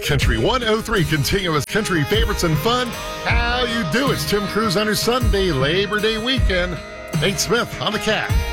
Country 103, continuous country favorites and fun. How you do? It's Tim Cruz on your Sunday, Labor Day weekend. Nate Smith on the Cat.